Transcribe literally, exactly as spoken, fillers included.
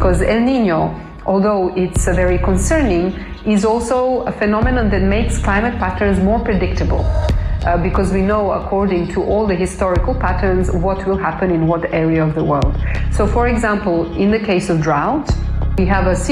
because El Nino, although it's uh, very concerning, is also a phenomenon that makes climate patterns more predictable. Uh, because we know, according to all the historical patterns, what will happen in what area of the world. So, for example, in the case of drought, we have a